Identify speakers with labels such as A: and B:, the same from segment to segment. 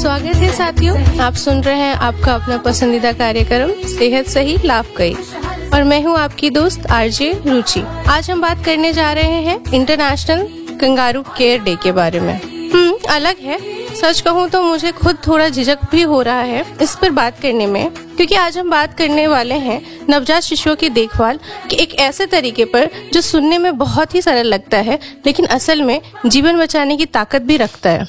A: स्वागत है साथियों, आप सुन रहे हैं आपका अपना पसंदीदा कार्यक्रम सेहत सही लाभ कई और मैं हूं आपकी दोस्त आरजे रुचि। आज हम बात करने जा रहे हैं इंटरनेशनल कंगारू केयर डे के बारे में। अलग है, सच कहूं तो मुझे खुद थोड़ा झिझक भी हो रहा है इस पर बात करने में, क्योंकि आज हम बात करने वाले हैं नवजात शिशुओं की देखभाल के एक ऐसे तरीके पर जो सुनने में बहुत ही सरल लगता है लेकिन असल में जीवन बचाने की ताकत भी रखता है।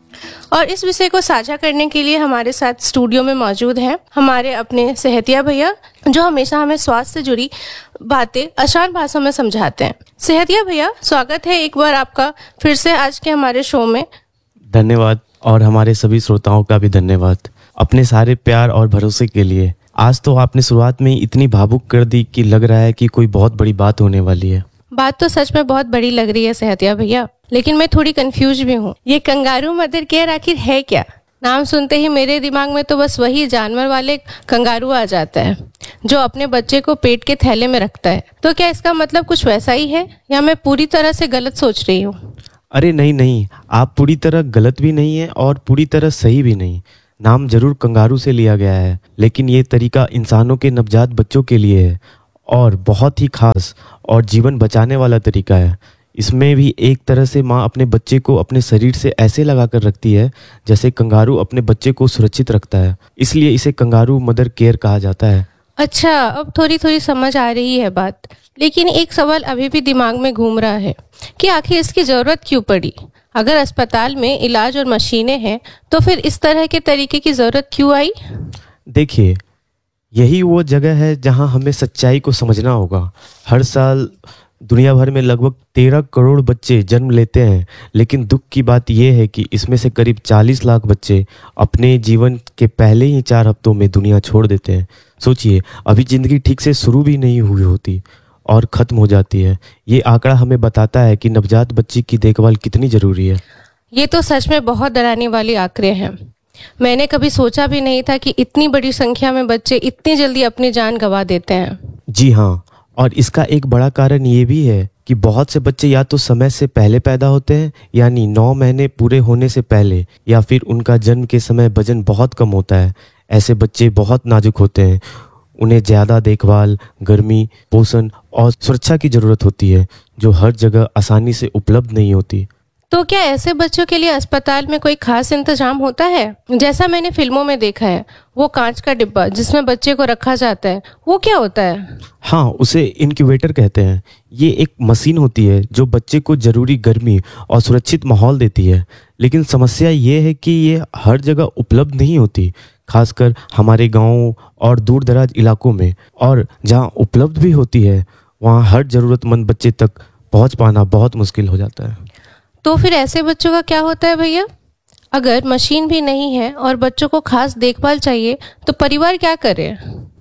A: और इस विषय को साझा करने के लिए हमारे साथ स्टूडियो में मौजूद हैं हमारे अपने सेहतिया भैया, जो हमेशा हमें स्वास्थ्य से जुड़ी बातें आसान भाषा में समझाते हैं। सेहतिया भैया, स्वागत है एक बार आपका फिर से आज के हमारे शो में।
B: धन्यवाद, और हमारे सभी श्रोताओं का भी धन्यवाद अपने सारे प्यार और भरोसे के लिए। आज तो आपने शुरुआत में इतनी भावुक कर दी कि लग रहा है कि कोई बहुत बड़ी बात होने वाली है।
A: बात तो सच में बहुत बड़ी लग रही है सेहतिया भैया, लेकिन मैं थोड़ी कंफ्यूज भी हूँ। ये कंगारू मदर केयर आखिर है क्या? नाम सुनते ही मेरे दिमाग में तो बस वही जानवर वाले कंगारू आ जाता है जो अपने बच्चे को पेट के थैले में रखता है। तो क्या इसका मतलब कुछ वैसा ही है या मैं पूरी तरह से गलत सोच रही हूँ?
B: अरे नहीं, आप पूरी तरह गलत भी नहीं है और पूरी तरह सही भी नहीं। नाम जरूर कंगारू से लिया गया है, लेकिन ये तरीका इंसानों के नवजात बच्चों के लिए है और बहुत ही खास और जीवन बचाने वाला तरीका है। इसमें भी एक तरह से माँ अपने बच्चे को अपने शरीर से ऐसे लगा कर रखती है जैसे कंगारू अपने बच्चे को सुरक्षित रखता है, इसलिए इसे कंगारू मदर केयर कहा जाता है।
A: अच्छा, अब थोड़ी समझ आ रही है बात, लेकिन एक सवाल अभी भी दिमाग में घूम रहा है कि आखिर इसकी जरूरत क्यों पड़ी? अगर अस्पताल में इलाज और मशीनें हैं तो फिर इस तरह के तरीके की जरूरत क्यों आई?
B: देखिए, यही वो जगह है जहां हमें सच्चाई को समझना होगा। हर साल दुनिया भर में लगभग 13 करोड़ बच्चे जन्म लेते हैं, लेकिन दुख की बात यह है कि इसमें से करीब 40 लाख बच्चे अपने जीवन के पहले ही 4 हफ्तों में दुनिया छोड़ देते हैं। सोचिए, अभी जिंदगी ठीक से शुरू भी नहीं हुई होती और ख़त्म हो जाती है। ये आंकड़ा हमें बताता है कि नवजात बच्चे की देखभाल कितनी ज़रूरी है।
A: ये तो सच में बहुत डराने वाले आंकड़े हैं। मैंने कभी सोचा भी नहीं था कि इतनी बड़ी संख्या में बच्चे इतनी जल्दी अपनी जान गंवा देते हैं।
B: जी हाँ, और इसका एक बड़ा कारण ये भी है कि बहुत से बच्चे या तो समय से पहले पैदा होते हैं, यानी 9 महीने पूरे होने से पहले, या फिर उनका जन्म के समय वजन बहुत कम होता है। ऐसे बच्चे बहुत नाजुक होते हैं, उन्हें ज़्यादा देखभाल, गर्मी, पोषण और सुरक्षा की ज़रूरत होती है, जो हर जगह आसानी से उपलब्ध नहीं होती।
A: तो क्या ऐसे बच्चों के लिए अस्पताल में कोई खास इंतजाम होता है? जैसा मैंने फिल्मों में देखा है, वो कांच का डिब्बा जिसमें बच्चे को रखा जाता है, वो क्या होता है?
B: हाँ, उसे इनक्यूबेटर कहते हैं। ये एक मशीन होती है जो बच्चे को जरूरी गर्मी और सुरक्षित माहौल देती है, लेकिन समस्या ये है कि ये हर जगह उपलब्ध नहीं होती, खासकर हमारे गाँव और दूर दराज इलाकों में। और जहाँ उपलब्ध भी होती है वहाँ हर ज़रूरतमंद बच्चे तक पहुँच पाना बहुत मुश्किल हो जाता है।
A: तो फिर ऐसे बच्चों का क्या होता है भैया? अगर मशीन भी नहीं है और बच्चों को खास देखभाल चाहिए तो परिवार क्या करे?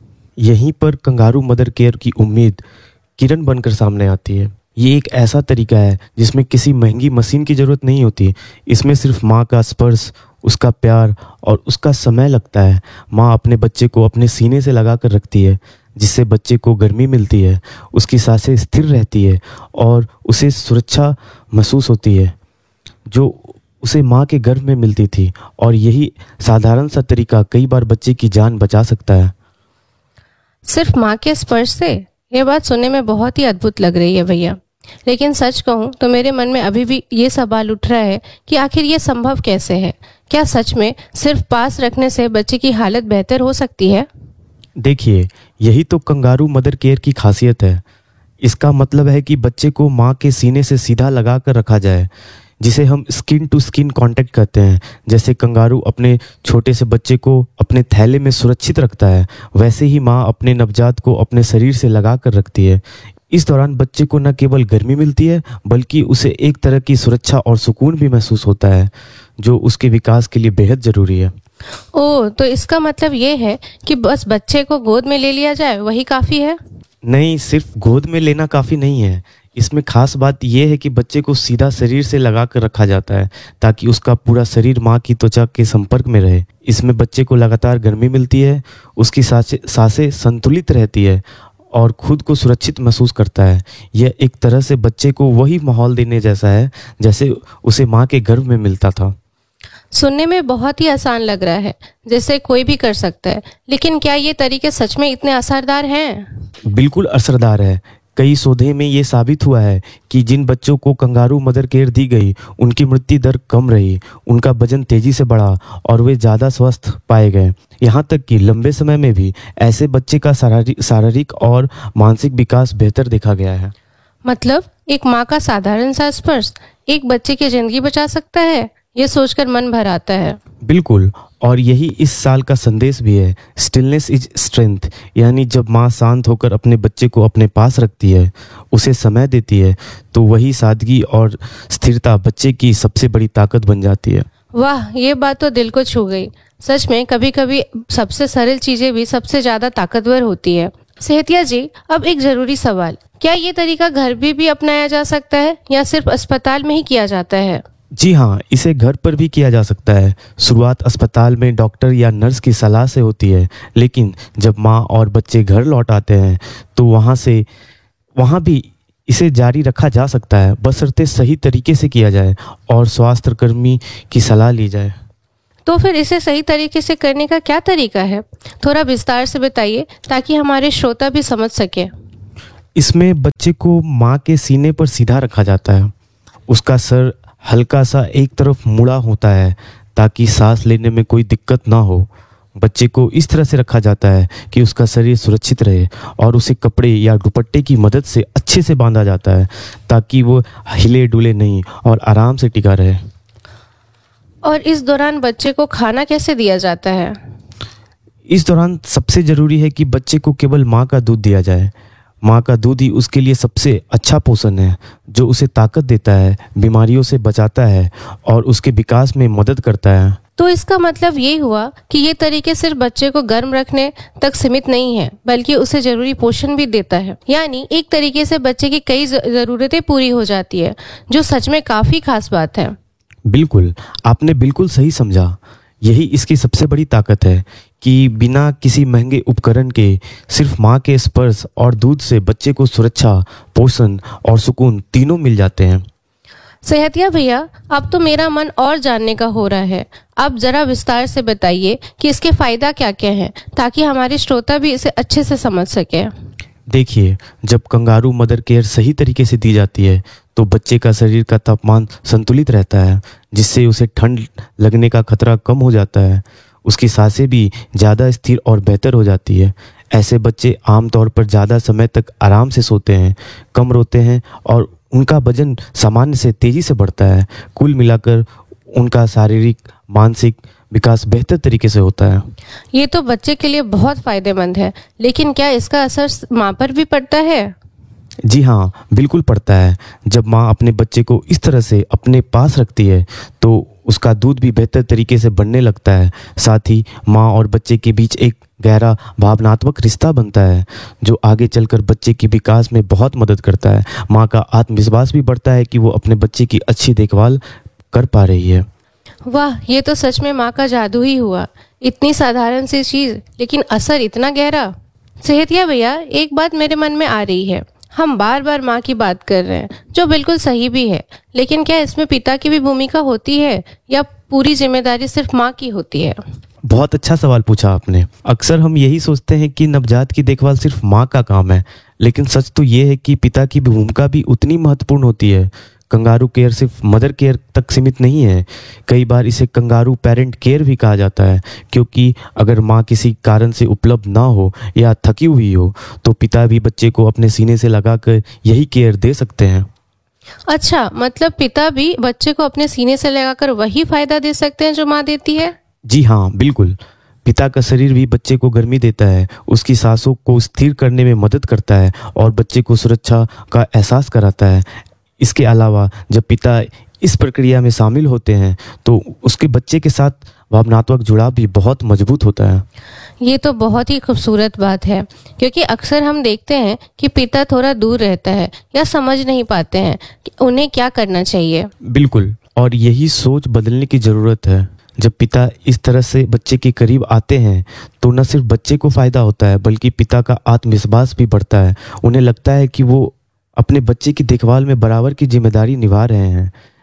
B: यहीं पर कंगारू मदर केयर की उम्मीद किरण बनकर सामने आती है। ये एक ऐसा तरीका है जिसमें किसी महंगी मशीन की ज़रूरत नहीं होती। इसमें सिर्फ माँ का स्पर्श, उसका प्यार और उसका समय लगता है। माँ अपने बच्चे को अपने सीने से लगा कर रखती है, जिससे बच्चे को गर्मी मिलती है, उसकी सांसें स्थिर रहती है और उसे सुरक्षा महसूस होती है जो उसे माँ के गर्भ में मिलती थी। और यही साधारण सा तरीका कई बार बच्चे की जान बचा सकता है।
A: सिर्फ माँ के स्पर्श से? ये बात सुनने में बहुत ही अद्भुत लग रही है भैया, लेकिन सच कहूँ तो मेरे मन में अभी भी ये सवाल उठ रहा है कि आखिर ये संभव कैसे है? क्या सच में सिर्फ पास रखने से बच्चे की हालत बेहतर हो सकती है?
B: देखिए, यही तो कंगारू मदर केयर की खासियत है। इसका मतलब है कि बच्चे को माँ के सीने से सीधा लगा कर रखा जाए, जिसे हम स्किन टू स्किन कांटेक्ट कहते हैं। जैसे कंगारू अपने छोटे से बच्चे को अपने थैले में सुरक्षित रखता है, वैसे ही माँ अपने नवजात को अपने शरीर से लगा कर रखती है। इस दौरान बच्चे को न केवल गर्मी मिलती है, बल्कि उसे एक तरह की सुरक्षा और सुकून भी महसूस होता है, जो उसके विकास के लिए बेहद ज़रूरी है।
A: ओह, तो इसका मतलब ये है कि बस बच्चे को गोद में ले लिया जाए वही काफ़ी है?
B: नहीं, सिर्फ गोद में लेना काफ़ी नहीं है। इसमें खास बात यह है कि बच्चे को सीधा शरीर से लगा कर रखा जाता है ताकि उसका पूरा शरीर माँ की त्वचा के संपर्क में रहे। इसमें बच्चे को लगातार गर्मी मिलती है, उसकी सांसें संतुलित रहती है और खुद को सुरक्षित महसूस करता है। यह एक तरह से बच्चे को वही माहौल देने जैसा है जैसे उसे माँ के गर्भ में मिलता था।
A: सुनने में बहुत ही आसान लग रहा है, जैसे कोई भी कर सकता है। लेकिन क्या ये तरीके सच में इतने असरदार हैं?
B: बिल्कुल असरदार है। कई शोधों में ये साबित हुआ है कि जिन बच्चों को कंगारू मदर केयर दी गई उनकी मृत्यु दर कम रही, उनका वजन तेजी से बढ़ा और वे ज़्यादा स्वस्थ पाए गए। यहाँ तक कि लंबे समय में भी ऐसे बच्चे का शारीरिक और मानसिक विकास बेहतर देखा गया है।
A: मतलब एक माँ का साधारण सा स्पर्श एक बच्चे की जिंदगी बचा सकता है, ये सोचकर मन भर आता है।
B: बिल्कुल, और यही इस साल का संदेश भी है, स्टिलनेस इज स्ट्रेंथ। यानी जब माँ शांत होकर अपने बच्चे को अपने पास रखती है, उसे समय देती है, तो वही सादगी और स्थिरता बच्चे की सबसे बड़ी ताकत बन जाती है।
A: वाह, ये बात तो दिल को छू गई। सच में कभी कभी सबसे सरल चीजें भी सबसे ज्यादा ताकतवर होती है। सेहतिया जी, अब एक जरूरी सवाल, क्या ये तरीका घर भी अपनाया जा सकता है या सिर्फ अस्पताल में ही किया जाता है?
B: जी हाँ, इसे घर पर भी किया जा सकता है। शुरुआत अस्पताल में डॉक्टर या नर्स की सलाह से होती है, लेकिन जब माँ और बच्चे घर लौट आते हैं तो वहाँ भी इसे जारी रखा जा सकता है, बशर्ते सही तरीके से किया जाए और स्वास्थ्य कर्मी की सलाह ली जाए।
A: तो फिर इसे सही तरीके से करने का क्या तरीका है? थोड़ा विस्तार से बताइए ताकि हमारे श्रोता भी समझ सके।
B: इसमें बच्चे को माँ के सीने पर सीधा रखा जाता है। उसका सर हल्का सा एक तरफ मुड़ा होता है ताकि सांस लेने में कोई दिक्कत ना हो। बच्चे को इस तरह से रखा जाता है कि उसका शरीर सुरक्षित रहे और उसे कपड़े या दुपट्टे की मदद से अच्छे से बांधा जाता है ताकि वो हिले डुले नहीं और आराम से टिका रहे।
A: और इस दौरान बच्चे को खाना कैसे दिया जाता है?
B: इस दौरान सबसे जरूरी है कि बच्चे को केवल माँ का दूध दिया जाए। माँ का दूध ही उसके लिए सबसे अच्छा पोषण है, जो उसे ताकत देता है, बीमारियों से बचाता है और उसके विकास में मदद करता है।
A: तो इसका मतलब ये हुआ कि ये तरीके सिर्फ बच्चे को गर्म रखने तक सीमित नहीं है, बल्कि उसे जरूरी पोषण भी देता है। यानी एक तरीके से बच्चे की कई जरूरतें पूरी हो जाती है, जो सच में काफी खास बात है।
B: बिल्कुल, आपने बिल्कुल सही समझा। यही इसकी सबसे बड़ी ताकत है कि बिना किसी महंगे उपकरण के सिर्फ माँ के स्पर्श और दूध से बच्चे को सुरक्षा, पोषण और सुकून तीनों मिल जाते हैं।
A: सेहतिया भैया, अब तो मेरा मन और जानने का हो रहा है। आप जरा विस्तार से बताइए कि इसके फायदा क्या क्या हैं, ताकि हमारे श्रोता भी इसे अच्छे से समझ सके।
B: देखिए, जब कंगारू मदर केयर सही तरीके से दी जाती है तो बच्चे का शरीर का तापमान संतुलित रहता है, जिससे उसे ठंड लगने का खतरा कम हो जाता है। उसकी सांसें भी ज़्यादा स्थिर और बेहतर हो जाती है। ऐसे बच्चे आमतौर पर ज़्यादा समय तक आराम से सोते हैं, कम रोते हैं और उनका वजन सामान्य से तेज़ी से बढ़ता है। कुल मिलाकर उनका शारीरिक, मानसिक विकास बेहतर तरीके से होता है।
A: ये तो बच्चे के लिए बहुत फायदेमंद है, लेकिन क्या इसका असर माँ पर भी पड़ता है?
B: जी हाँ, बिल्कुल पड़ता है। जब माँ अपने बच्चे को इस तरह से अपने पास रखती है तो उसका दूध भी बेहतर तरीके से बनने लगता है। साथ ही माँ और बच्चे के बीच एक गहरा भावनात्मक रिश्ता बनता है, जो आगे चलकर बच्चे के विकास में बहुत मदद करता है। माँ का आत्मविश्वास भी बढ़ता है कि वो अपने बच्चे की अच्छी देखभाल कर पा रही है।
A: वाह, ये तो सच में माँ का जादू ही हुआ। इतनी साधारण सी चीज, लेकिन असर इतना गहरा। सेहतिया भैया, एक बात मेरे मन में आ रही है। हम बार बार माँ की बात कर रहे हैं, जो बिल्कुल सही भी है, लेकिन क्या इसमें पिता की भी भूमिका होती है या पूरी जिम्मेदारी सिर्फ माँ की होती है?
B: बहुत अच्छा सवाल पूछा आपने। अक्सर हम यही सोचते हैं कि नवजात की देखभाल सिर्फ माँ का काम है, लेकिन सच तो ये है कि पिता की भूमिका भी उतनी महत्वपूर्ण होती है। कंगारू केयर सिर्फ मदर केयर तक सीमित नहीं है। कई बार इसे कंगारू पेरेंट केयर भी कहा जाता है, क्योंकि अगर माँ किसी कारण से उपलब्ध ना हो या थकी हुई हो तो पिता भी बच्चे को अपने सीने से लगाकर यही केयर दे सकते हैं।
A: अच्छा, मतलब पिता भी बच्चे को अपने सीने से लगाकर वही फायदा दे सकते हैं जो माँ देती है?
B: जी हाँ, बिल्कुल। पिता का शरीर भी बच्चे को गर्मी देता है, उसकी सांसों को स्थिर करने में मदद करता है और बच्चे को सुरक्षा का एहसास कराता है। इसके अलावा जब पिता इस प्रक्रिया में शामिल होते हैं तो उसके बच्चे के साथ भावनात्मक जुड़ाव भी बहुत मजबूत होता है।
A: ये तो बहुत ही खूबसूरत बात है, क्योंकि अक्सर हम देखते हैं कि पिता थोड़ा दूर रहता है या समझ नहीं पाते हैं कि उन्हें क्या करना चाहिए।
B: बिल्कुल, और यही सोच बदलने की ज़रूरत है। जब पिता इस तरह से बच्चे के करीब आते हैं तो न सिर्फ बच्चे को फ़ायदा होता है, बल्कि पिता का आत्मविश्वास भी बढ़ता है। उन्हें लगता है कि वो अपने बच्चे की देखभाल में बराबर की जिम्मेदारी निभा रहे हैं।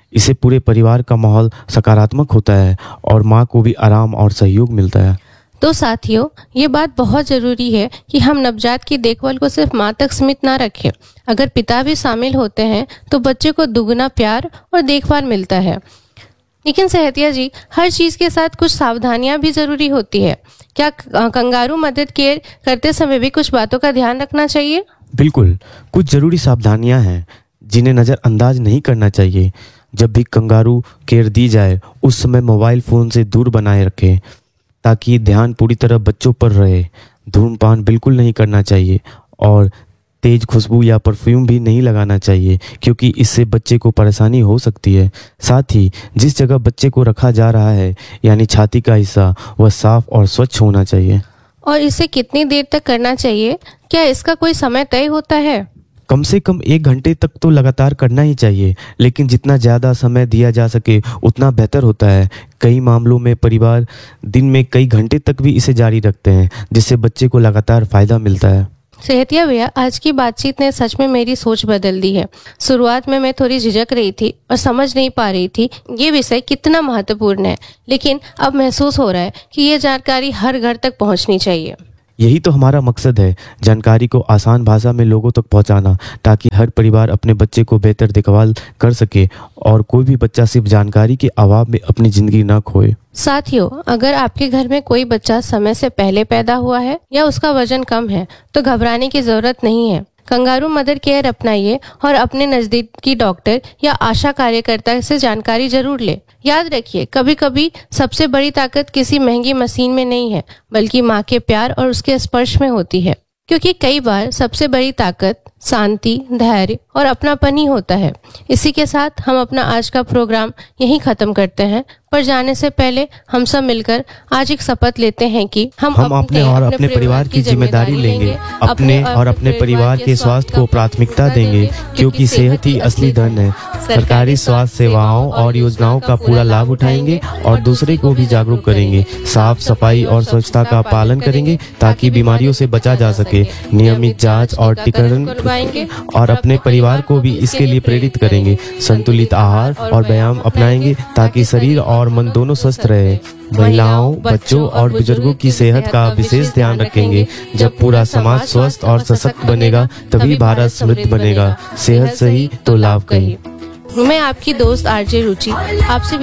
B: इससे पूरे परिवार का माहौल सकारात्मक होता है और माँ को भी आराम और सहयोग मिलता है।
A: तो साथियों, ये बात बहुत ज़रूरी है कि हम नवजात की देखभाल को सिर्फ माँ तक सीमित ना रखें। अगर पिता भी शामिल होते हैं तो बच्चे को दुगना प्यार और देखभाल मिलता है। लेकिन सेहतिया जी, हर चीज़ के साथ कुछ सावधानियां भी ज़रूरी होती है। क्या कंगारू मदर केयर करते समय भी कुछ बातों का ध्यान रखना चाहिए?
B: बिल्कुल, कुछ ज़रूरी सावधानियां हैं जिन्हें नज़रअंदाज नहीं करना चाहिए। जब भी कंगारू केयर दी जाए उस समय मोबाइल फ़ोन से दूर बनाए रखें ताकि ध्यान पूरी तरह बच्चों पर रहे। धूम्रपान बिल्कुल नहीं करना चाहिए और तेज खुशबू या परफ्यूम भी नहीं लगाना चाहिए क्योंकि इससे बच्चे को परेशानी हो सकती है। साथ ही जिस जगह बच्चे को रखा जा रहा है यानी छाती का हिस्सा, वह साफ और स्वच्छ होना चाहिए।
A: और इसे कितनी देर तक करना चाहिए? क्या इसका कोई समय तय होता है?
B: कम से कम 1 घंटे तक तो लगातार करना ही चाहिए, लेकिन जितना ज़्यादा समय दिया जा सके उतना बेहतर होता है। कई मामलों में परिवार दिन में कई घंटे तक भी इसे जारी रखते हैं, जिससे बच्चे को लगातार फ़ायदा मिलता है।
A: सेहतिया भैया, आज की बातचीत ने सच में मेरी सोच बदल दी है। शुरुआत में मैं थोड़ी झिझक रही थी और समझ नहीं पा रही थी ये विषय कितना महत्वपूर्ण है, लेकिन अब महसूस हो रहा है कि ये जानकारी हर घर तक पहुंचनी चाहिए।
B: यही तो हमारा मकसद है, जानकारी को आसान भाषा में लोगों तक पहुंचाना, ताकि हर परिवार अपने बच्चे को बेहतर देखभाल कर सके और कोई भी बच्चा सिर्फ जानकारी के अभाव में अपनी जिंदगी ना खोए।
A: साथियों, अगर आपके घर में कोई बच्चा समय से पहले पैदा हुआ है या उसका वजन कम है तो घबराने की जरूरत नहीं है। कंगारू मदर केयर अपनाइए और अपने नजदीकी डॉक्टर या आशा कार्यकर्ता से जानकारी जरूर ले। याद रखिए, कभी कभी सबसे बड़ी ताकत किसी महंगी मशीन में नहीं है, बल्कि माँ के प्यार और उसके स्पर्श में होती है। क्योंकि कई बार सबसे बड़ी ताकत शांति, धैर्य और अपनापन ही होता है। इसी के साथ हम अपना आज का प्रोग्राम यहीं खत्म करते हैं, पर जाने से पहले हम सब मिलकर आज एक शपथ लेते हैं कि हम
B: अपने और अपने परिवार की जिम्मेदारी लेंगे, अपने और अपने परिवार के स्वास्थ्य को प्राथमिकता देंगे, क्योंकि सेहत ही असली धन है। सरकारी स्वास्थ्य सेवाओं और योजनाओं का पूरा लाभ उठाएंगे और दूसरे को भी जागरूक करेंगे। साफ सफाई और स्वच्छता का पालन करेंगे ताकि बीमारियों से बचा जा सके। नियमित जांच और टीकाकरण और अपने परिवार को भी इसके लिए प्रेरित करेंगे। संतुलित आहार और व्यायाम अपनाएंगे ताकि शरीर और मन दोनों स्वस्थ रहे। महिलाओं, बच्चों और बुजुर्गों की सेहत का विशेष ध्यान रखेंगे। जब पूरा समाज स्वस्थ और सशक्त बनेगा तभी भारत समृद्ध बनेगा। सेहत सही तो लाभ कही।
A: मैं आपकी दोस्त आरजे रुचि आपसे